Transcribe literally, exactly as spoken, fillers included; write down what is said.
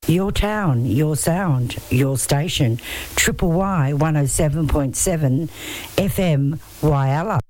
Your town, your sound, your station. Triple Y one oh seven point seven F M Wyalla.